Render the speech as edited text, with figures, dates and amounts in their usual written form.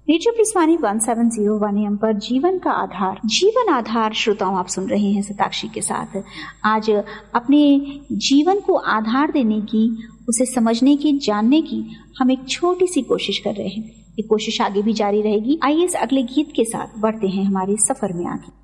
Radio पिस्वानी 1701 AM पर जीवन का आधार, जीवन आधार श्रोताओं आप सुन रहे हैं सताक्षी के साथ। आज अपने जीवन को आधार देने की, उसे समझने की, जानने की हम एक छोटी सी कोशिश कर रहे हैं। ये कोशिश आगे भी जारी रहेगी। आइए इस अगले गीत के साथ बढ़ते हैं हमारे सफर में आगे।